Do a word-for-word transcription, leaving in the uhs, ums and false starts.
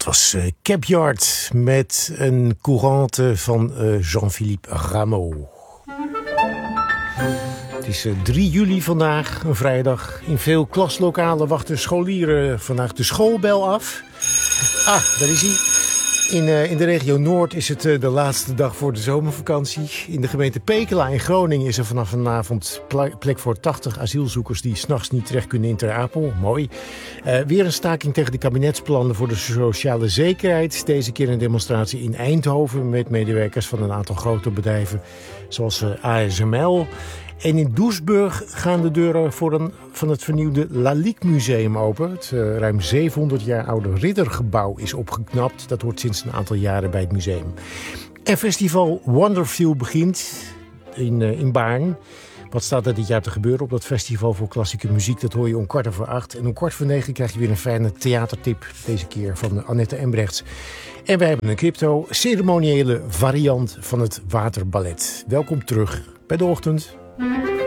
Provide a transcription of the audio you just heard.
Dat was uh, Capyard met een courante van uh, Jean-Philippe Rameau. Het is uh, drie juli vandaag, een vrijdag. In veel klaslokalen wachten scholieren vandaag de schoolbel af. Ah, daar is hij. In, uh, in de regio Noord is het uh, de laatste dag voor de zomervakantie. In de gemeente Pekela in Groningen is er vanaf vanavond plek voor tachtig asielzoekers die 's nachts niet terecht kunnen in Ter Apel. Mooi. Uh, weer een staking tegen de kabinetsplannen voor de sociale zekerheid. Deze keer een demonstratie in Eindhoven met medewerkers van een aantal grote bedrijven zoals uh, A S M L. En in Doesburg gaan de deuren voor een, van het vernieuwde Lalique Museum open. Het uh, ruim zevenhonderd jaar oude riddergebouw is opgeknapt. Dat hoort sinds een aantal jaren bij het museum. En festival Wonderfeel begint in, uh, in Baarn. Wat staat er dit jaar te gebeuren op dat festival voor klassieke muziek? Dat hoor je om kwart over acht. En om kwart voor negen krijg je weer een fijne theatertip. Deze keer van Annette Embrechts. En wij hebben een crypto-ceremoniële variant van het Waterballet. Welkom terug bij De Ochtend.